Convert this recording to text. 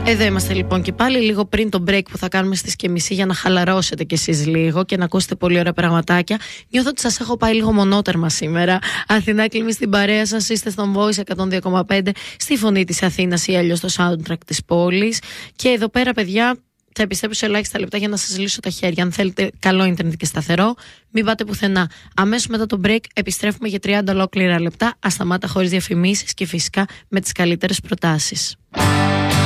Εδώ είμαστε λοιπόν και πάλι λίγο πριν το break που θα κάνουμε στις και μισή για να χαλαρώσετε κι εσείς λίγο και να ακούσετε πολύ ωραία πραγματάκια. Νιώθω ότι σας έχω πάει λίγο μονότερμα σήμερα. Αθηνά Κλίμη στην παρέα σας, είστε στον Voice 102,5 στη Φωνή της Αθήνας ή αλλιώς στο soundtrack της πόλης. Και εδώ πέρα, παιδιά, θα επιστρέψω σε ελάχιστα λεπτά για να σας λύσω τα χέρια. Αν θέλετε καλό ίντερνετ και σταθερό, μην πάτε πουθενά. Αμέσως μετά το break επιστρέφουμε για 30 ολόκληρα λεπτά, ασταμάτα χωρίς διαφημίσεις και φυσικά με τις καλύτερες προτάσεις.